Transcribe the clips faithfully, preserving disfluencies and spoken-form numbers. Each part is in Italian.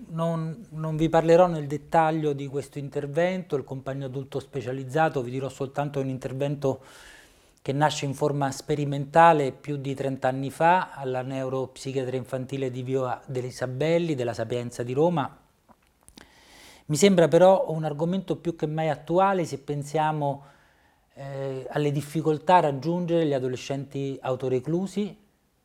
non, non vi parlerò nel dettaglio di questo intervento, il compagno adulto specializzato, vi dirò soltanto un intervento che nasce in forma sperimentale più di trenta anni fa alla neuropsichiatria infantile di Via dell'Isabelli della Sapienza di Roma. Mi sembra però un argomento più che mai attuale se pensiamo eh, alle difficoltà a raggiungere gli adolescenti autoreclusi.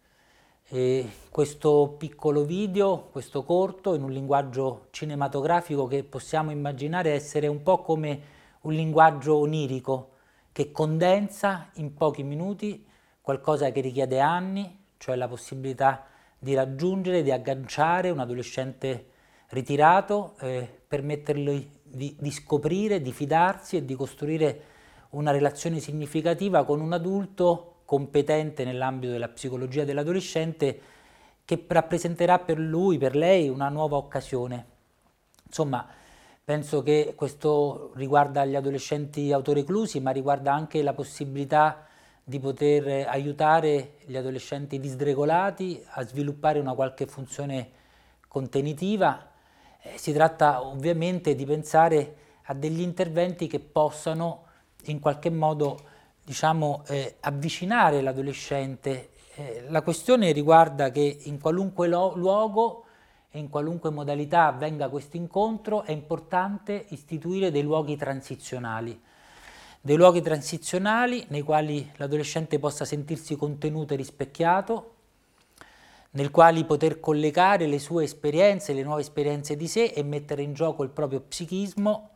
E questo piccolo video, questo corto, in un linguaggio cinematografico che possiamo immaginare essere un po' come un linguaggio onirico che condensa in pochi minuti qualcosa che richiede anni, cioè la possibilità di raggiungere, di agganciare un adolescente ritirato, eh, permettergli di, di scoprire, di fidarsi e di costruire una relazione significativa con un adulto competente nell'ambito della psicologia dell'adolescente che rappresenterà per lui, per lei, una nuova occasione. Insomma, penso che questo riguarda gli adolescenti autoreclusi, ma riguarda anche la possibilità di poter aiutare gli adolescenti disregolati a sviluppare una qualche funzione contenitiva. Eh, si tratta ovviamente di pensare a degli interventi che possano in qualche modo, diciamo, eh, avvicinare l'adolescente. Eh, la questione riguarda che in qualunque luogo e in qualunque modalità avvenga questo incontro è importante istituire dei luoghi transizionali, dei luoghi transizionali nei quali l'adolescente possa sentirsi contenuto e rispecchiato, nel quali poter collegare le sue esperienze, le nuove esperienze di sé e mettere in gioco il proprio psichismo,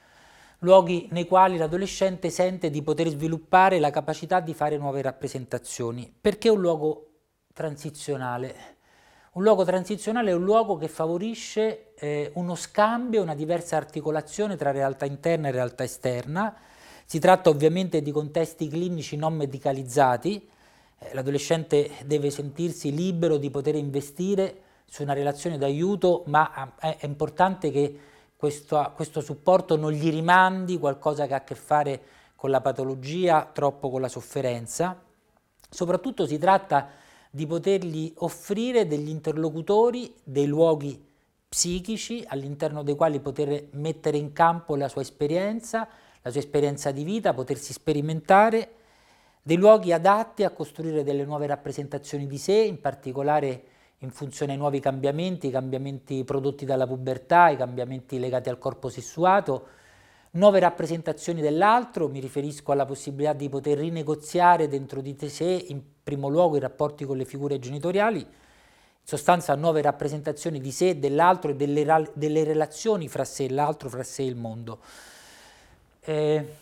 luoghi nei quali l'adolescente sente di poter sviluppare la capacità di fare nuove rappresentazioni. Perché un luogo transizionale? Un luogo transizionale è un luogo che favorisce eh, uno scambio, una diversa articolazione tra realtà interna e realtà esterna. Si tratta ovviamente di contesti clinici non medicalizzati. Eh, l'adolescente deve sentirsi libero di poter investire su una relazione d'aiuto, ma è, è importante che questo, questo supporto non gli rimandi qualcosa che ha a che fare con la patologia, troppo con la sofferenza. Soprattutto si tratta di potergli offrire degli interlocutori, dei luoghi psichici all'interno dei quali poter mettere in campo la sua esperienza, la sua esperienza di vita, potersi sperimentare, dei luoghi adatti a costruire delle nuove rappresentazioni di sé, in particolare in funzione ai nuovi cambiamenti, i cambiamenti prodotti dalla pubertà, i cambiamenti legati al corpo sessuato, nuove rappresentazioni dell'altro. Mi riferisco alla possibilità di poter rinegoziare dentro di sé, in primo luogo, i rapporti con le figure genitoriali, in sostanza nuove rappresentazioni di sé, dell'altro e delle, delle relazioni fra sé e l'altro, fra sé e il mondo. Eh,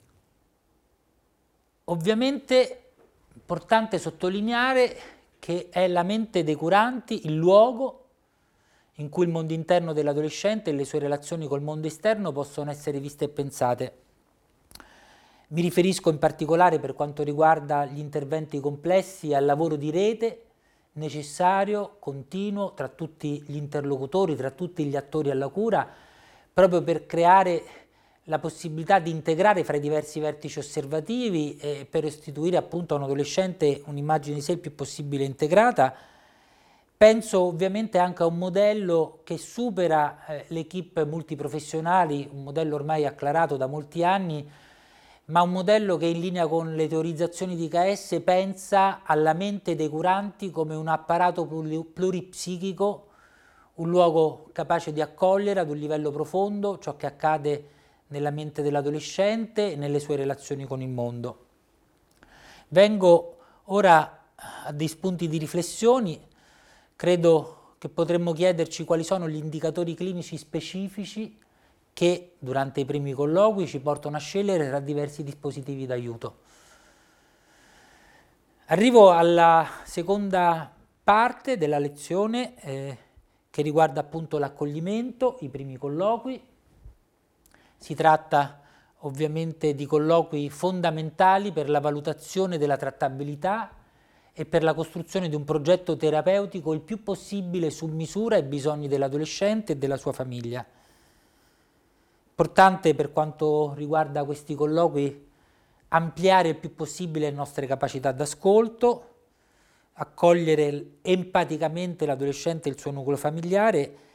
ovviamente è importante sottolineare che è la mente dei curanti il luogo in cui il mondo interno dell'adolescente e le sue relazioni col mondo esterno possono essere viste e pensate. Mi riferisco in particolare, per quanto riguarda gli interventi complessi, al lavoro di rete necessario, continuo, tra tutti gli interlocutori, tra tutti gli attori alla cura, proprio per creare la possibilità di integrare fra i diversi vertici osservativi e per restituire appunto a un adolescente un'immagine di sé il più possibile integrata. Penso ovviamente anche a un modello che supera eh, le equip multiprofessionali, un modello ormai acclarato da molti anni, ma un modello che in linea con le teorizzazioni di K S pensa alla mente dei curanti come un apparato pluripsichico, un luogo capace di accogliere ad un livello profondo ciò che accade nella mente dell'adolescente e nelle sue relazioni con il mondo. Vengo ora a dei spunti di riflessione. Credo che potremmo chiederci quali sono gli indicatori clinici specifici che durante i primi colloqui ci portano a scegliere tra diversi dispositivi d'aiuto. Arrivo alla seconda parte della lezione eh, che riguarda appunto l'accoglimento, i primi colloqui. Si tratta ovviamente di colloqui fondamentali per la valutazione della trattabilità e per la costruzione di un progetto terapeutico il più possibile su misura ai bisogni dell'adolescente e della sua famiglia. Importante per quanto riguarda questi colloqui ampliare il più possibile le nostre capacità d'ascolto, accogliere empaticamente l'adolescente e il suo nucleo familiare